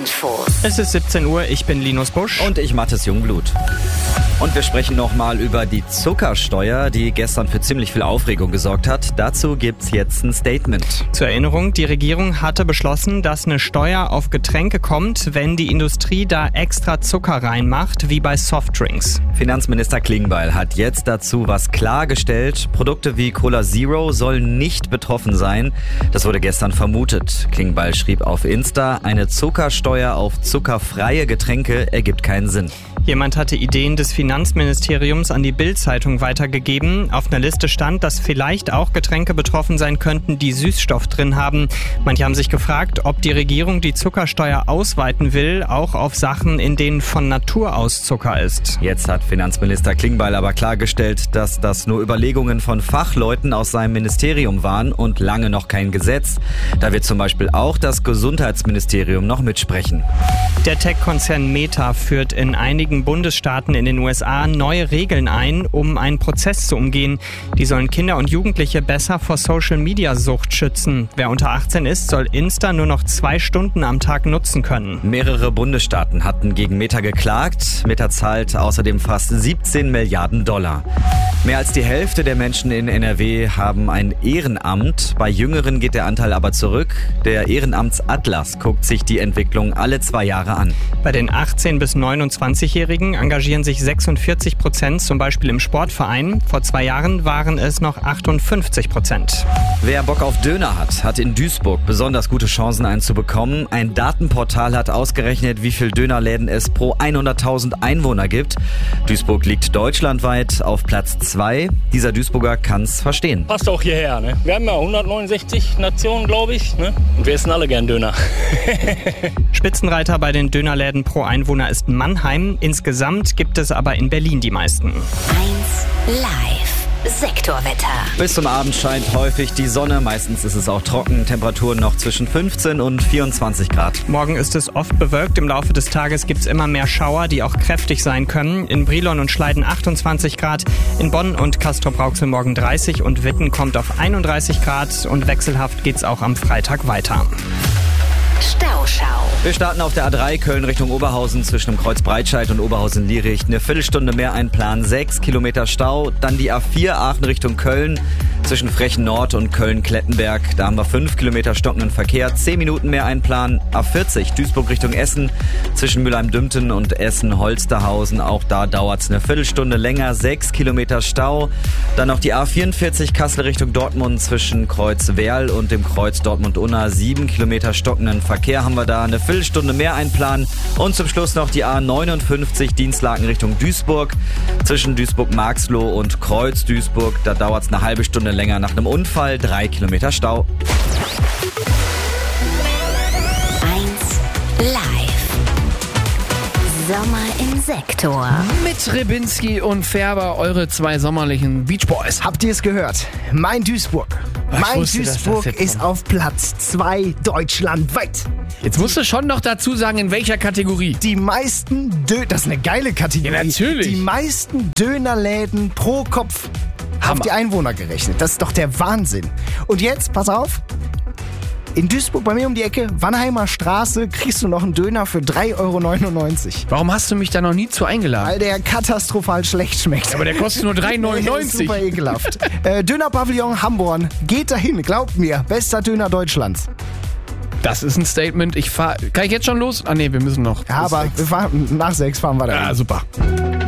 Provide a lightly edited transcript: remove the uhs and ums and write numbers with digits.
Infos. Es ist 17 Uhr, ich bin Linus Busch. Und ich Mathis Jungblut. Und wir sprechen nochmal über die Zuckersteuer, die gestern für ziemlich viel Aufregung gesorgt hat. Dazu gibt's jetzt ein Statement. Zur Erinnerung, die Regierung hatte beschlossen, dass eine Steuer auf Getränke kommt, wenn die Industrie da extra Zucker reinmacht, wie bei Softdrinks. Finanzminister Klingbeil hat jetzt dazu was klargestellt. Produkte wie Cola Zero sollen nicht betroffen sein. Das wurde gestern vermutet. Klingbeil schrieb auf Insta, eine Zuckersteuer auf zuckerfreie Getränke ergibt keinen Sinn. Jemand hatte Ideen des Finanzministeriums an die Bild-Zeitung weitergegeben. Auf einer Liste stand, dass vielleicht auch Getränke betroffen sein könnten, die Süßstoff drin haben. Manche haben sich gefragt, ob die Regierung die Zuckersteuer ausweiten will, auch auf Sachen, in denen von Natur aus Zucker ist. Jetzt hat Finanzminister Klingbeil aber klargestellt, dass das nur Überlegungen von Fachleuten aus seinem Ministerium waren und lange noch kein Gesetz. Da wird zum Beispiel auch das Gesundheitsministerium noch mitsprechen. Der Tech-Konzern Meta führt in einigen Bundesstaaten in den USA neue Regeln ein, um einen Prozess zu umgehen. Die sollen Kinder und Jugendliche besser vor Social-Media-Sucht schützen. Wer unter 18 ist, soll Insta nur noch 2 Stunden am Tag nutzen können. Mehrere Bundesstaaten hatten gegen Meta geklagt. Meta zahlt außerdem fast 17 Milliarden $. Mehr als die Hälfte der Menschen in NRW haben ein Ehrenamt. Bei Jüngeren geht der Anteil aber zurück. Der Ehrenamtsatlas guckt sich die Entwicklung alle 2 Jahre an. Bei den 18- bis 29-Jährigen engagieren sich 46% zum Beispiel im Sportverein. Vor 2 Jahren waren es noch 58%. Wer Bock auf Döner hat in Duisburg besonders gute Chancen, einen zu bekommen. Ein Datenportal hat ausgerechnet, wie viel Dönerläden es pro 100.000 Einwohner gibt. Duisburg liegt deutschlandweit auf Platz 2. Dieser Duisburger kann's verstehen. Passt auch hierher, ne? Wir haben ja 169 Nationen, glaube ich, ne? Und wir essen alle gern Döner. Spitzenreiter bei den Dönerläden pro Einwohner ist Mannheim. Insgesamt gibt es aber in Berlin die meisten. 1 Live. Sektorwetter. Bis zum Abend scheint häufig die Sonne. Meistens ist es auch trocken. Temperaturen noch zwischen 15 und 24 Grad. Morgen ist es oft bewölkt. Im Laufe des Tages gibt es immer mehr Schauer, die auch kräftig sein können. In Brilon und Schleiden 28 Grad. In Bonn und Castrop-Rauxel morgen 30 und Witten kommt auf 31 Grad. Und wechselhaft geht's auch am Freitag weiter. Stauschau. Wir starten auf der A3 Köln Richtung Oberhausen zwischen dem Kreuz Breitscheid und Oberhausen-Liericht. Eine Viertelstunde mehr einplanen, 6 Kilometer Stau. Dann die A4 Aachen Richtung Köln zwischen Frechen Nord und Köln-Klettenberg. Da haben wir 5 Kilometer stockenden Verkehr, 10 Minuten mehr einplanen. A40 Duisburg Richtung Essen zwischen Mülheim-Dümten und Essen-Holsterhausen. Auch da dauert es eine Viertelstunde länger, 6 Kilometer Stau. Dann noch die A44 Kassel Richtung Dortmund zwischen Kreuz Werl und dem Kreuz Dortmund-Unna. 7 Kilometer stockenden Verkehr haben wir da, eine Viertelstunde mehr einplanen. Und zum Schluss noch die A59 Dienstlaken Richtung Duisburg zwischen Duisburg-Marxloh und Kreuz Duisburg. Da dauert es eine halbe Stunde länger nach einem Unfall, 3 Kilometer Stau. 1 Live. Sommer im Sektor. Mit Rybinski und Färber, eure 2 sommerlichen Beach Boys. Habt ihr es gehört? Mein Duisburg. Mein Duisburg ist auf Platz 2 deutschlandweit. Jetzt musst du schon noch dazu sagen, in welcher Kategorie. Die meisten das ist eine geile Kategorie. Ja, natürlich. Die meisten Dönerläden pro Kopf. Auf Hammer. die Einwohner gerechnet. Das ist doch der Wahnsinn. Und jetzt, pass auf. In Duisburg, bei mir um die Ecke, Wannheimer Straße, kriegst du noch einen Döner für 3,99 €. Warum hast du mich da noch nie zu eingeladen? Weil der katastrophal schlecht schmeckt. Aber der kostet nur Der ist 3,99 super ekelhaft. Dönerpavillon Hamborn. Geht dahin, glaubt mir. Bester Döner Deutschlands. Das ist ein Statement. Kann ich jetzt schon los? Ah nee, wir müssen noch. Ja, aber wir fahren, nach 6 fahren wir da. Ja, super.